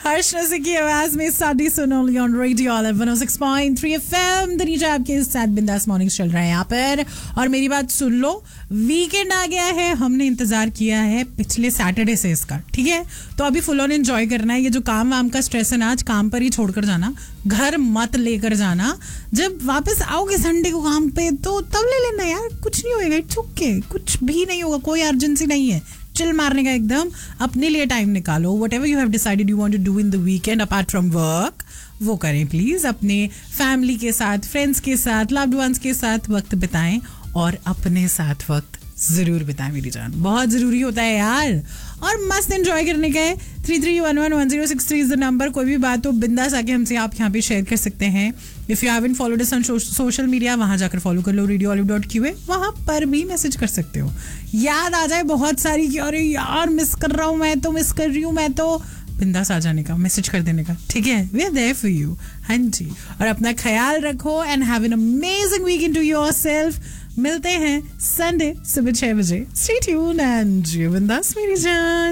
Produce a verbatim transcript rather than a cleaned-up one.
हर्ष नसी की आवाज में साडी सोनोली on radio one O six point three FM दनीजा आपके साथ बिंदास मॉर्निंग्स चल रहे हैं यहाँ पर। और मेरी बात सुन लो, वीकेंड आ गया है, हमने इंतजार किया है पिछले सैटरडे से इसका, ठीक है? तो अभी फुल ऑन एंजॉय करना है। ये जो काम वाम का स्ट्रेस है ना, आज काम पर ही छोड़कर जाना, घर मत लेकर जाना। जब वापस आओगे संडे को काम पे तो तब ले लेना यार, कुछ नहीं होएगा, इट्स ओके, कुछ भी नहीं होगा, कोई अर्जेंसी नहीं है। चिल मारने का एकदम, अपने लिए टाइम निकालो। What ever you have decided you want to do in the weekend apart from work, वो करें प्लीज। अपने फैमिली के साथ, फ्रेंड्स के साथ, लव्ड वंस के साथ वक्त बिताएं और अपने साथ वक्त जरूर बिताएं मेरी जान, बहुत जरूरी होता है यार। और मस्त एंजॉय करने का है। Three three one one one zero six three is the number. कोई भी बात हो बिंदास आके हमसे आप यहाँ पे शेयर कर सकते हैं। If you haven't followed us on social media, वहां जाकर फॉलो कर लो, radio olive dot Q A, वहां पर भी मैसेज कर सकते हो। याद आ जाए बहुत सारी कि अरे यार मिस कर रहा हूँ मैं तो, मिस कर रही हूँ मैं तो, बिंदास आ जाने का, मैसेज कर देने का, ठीक है? We are there for you. हाँ जी, और अपना ख्याल रखो and have an amazing weekend to yourself. मिलते हैं संडे सुबह छह बजे। स्टे ट्यून्ड एंड बिंदास मेरी जान।